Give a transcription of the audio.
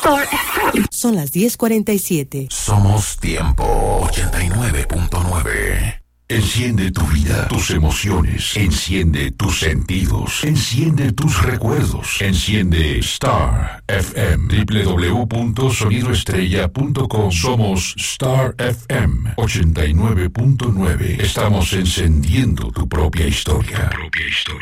Star FM. Son las 10:47. Somos Tiempo 89.9. Enciende tu vida, tus emociones, enciende tus sentidos, enciende tus recuerdos, enciende Star FM, www.sonidoestrella.com. Somos Star FM 89.9. Estamos encendiendo tu propia historia.